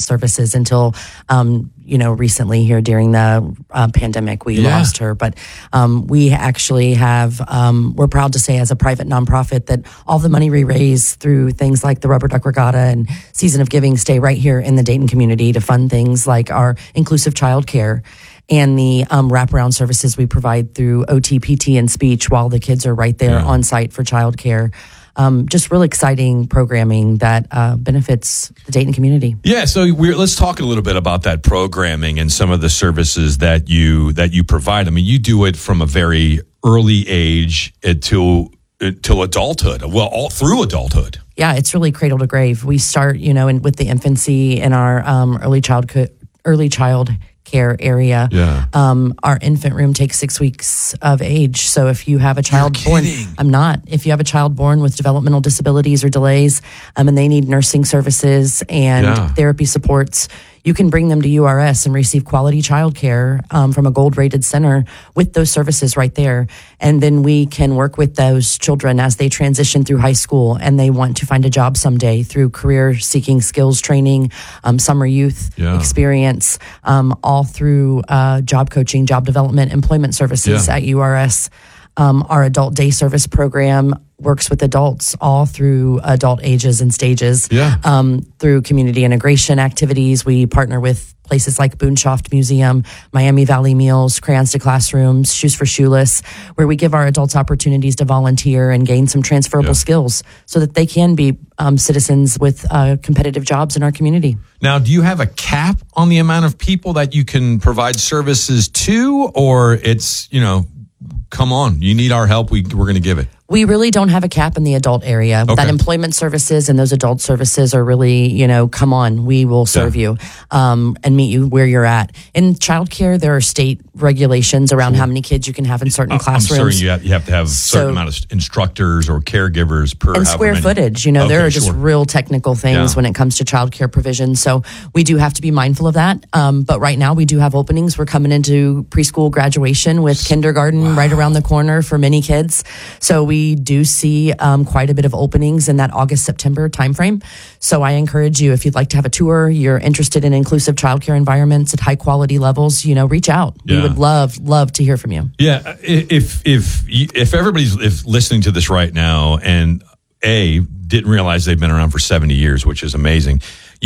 services until, recently here during the pandemic, we lost her. But we actually have, we're proud to say as a private nonprofit that all the money we raise through things like the Rubber Duck Regatta and Season of Giving stay right here in the Dayton community to fund things like our inclusive childcare and the wraparound services we provide through OT, PT, and speech while the kids are right there on site for childcare. Just really exciting programming that benefits the Dayton community. Yeah, so let's talk a little bit about that programming and some of the services that you provide. I mean, you do it from a very early age till adulthood. Well, all through adulthood. Yeah, it's really cradle to grave. We start, with the infancy in our early child care area. Yeah. Our infant room takes 6 weeks of age. So if you have a child You're born, kidding. I'm not. If you have a child born with developmental disabilities or delays, and they need nursing services and therapy supports, you can bring them to URS and receive quality child care from a gold-rated center with those services right there. And then we can work with those children as they transition through high school and they want to find a job someday through career-seeking skills training, summer youth experience, all through job coaching, job development, employment services at URS. Our adult day service program works with adults all through adult ages and stages. Through community integration activities, we partner with places like Boonshoft Museum, Miami Valley Meals, Crayons to Classrooms, Shoes for Shoeless, where we give our adults opportunities to volunteer and gain some transferable skills so that they can be citizens with competitive jobs in our community. Now, do you have a cap on the amount of people that you can provide services to, or it's, come on, you need our help, we're going to give it? We really don't have a cap in the adult area. Okay. That employment services and those adult services are really, come on, we will serve you and meet you where you're at. In childcare, there are state regulations around how many kids you can have in certain classrooms. I'm sure you have to have a certain amount of instructors or caregivers per and square footage. There are just real technical things when it comes to childcare provision. So we do have to be mindful of that. But right now we do have openings. We're coming into preschool graduation with kindergarten right around the corner for many kids. So we do see quite a bit of openings in that August-September timeframe. So I encourage you, if you'd like to have a tour, you're interested in inclusive childcare environments at high quality levels, reach out. We would love to hear from you. Yeah, if everybody's listening to this right now and didn't realize they've been around for 70 years, which is amazing.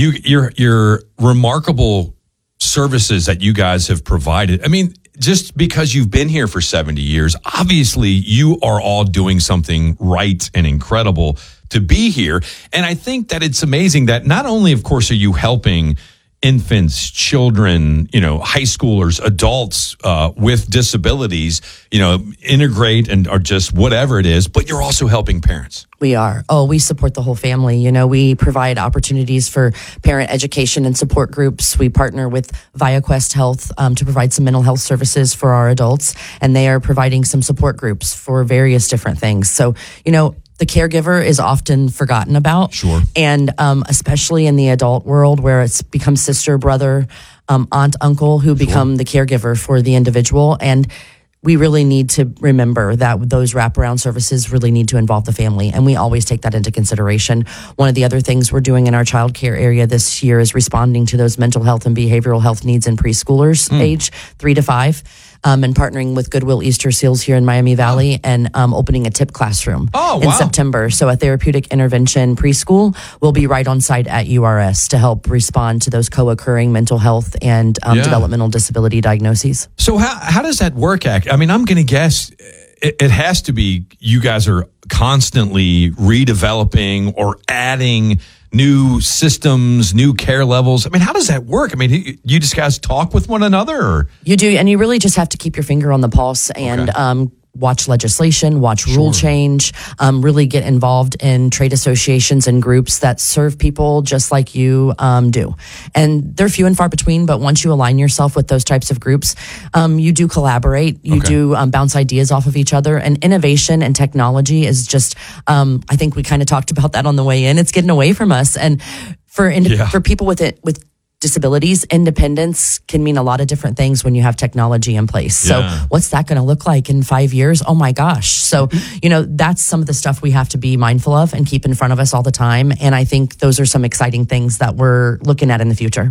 Your remarkable services that you guys have provided. I mean, just because you've been here for 70 years, obviously you are all doing something right and incredible to be here. And I think that it's amazing that not only, of course, are you helping infants, children, high schoolers, adults with disabilities, integrate or just whatever it is, but you're also helping parents. We are. We support the whole family. We provide opportunities for parent education and support groups. We partner with ViaQuest Health to provide some mental health services for our adults, and they are providing some support groups for various different things. So, the caregiver is often forgotten about. Sure. And especially in the adult world where it's become sister, brother, aunt, uncle who become the caregiver for the individual. And we really need to remember that those wraparound services really need to involve the family. And we always take that into consideration. One of the other things we're doing in our child care area this year is responding to those mental health and behavioral health needs in preschoolers age 3 to 5. And partnering with Goodwill Easter Seals here in Miami Valley and opening a TIP classroom in September. So a therapeutic intervention preschool will be right on site at URS to help respond to those co-occurring mental health and developmental disability diagnoses. So how does that work? I mean, I'm going to guess it has to be you guys are constantly redeveloping or adding new systems, new care levels. I mean, how does that work? I mean, you just guys talk with one another? Or? You do, and you really just have to keep your finger on the pulse and watch legislation, watch rule change, really get involved in trade associations and groups that serve people just like you do. And they're few and far between, but once you align yourself with those types of groups, you do collaborate, you do bounce ideas off of each other. And innovation and technology is just, I think we kind of talked about that on the way in. It's getting away from us. And for people with disabilities, independence can mean a lot of different things when you have technology in place. So what's that going to look like in 5 years? Oh my gosh. So, that's some of the stuff we have to be mindful of and keep in front of us all the time. And I think those are some exciting things that we're looking at in the future.